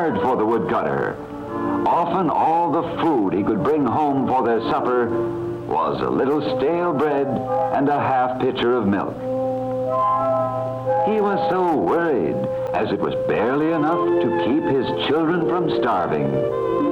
hard for the woodcutter. Often all the food he could bring home for their supper was a little stale bread and a half pitcher of milk. He was so worried, as it was barely enough to keep his children from starving.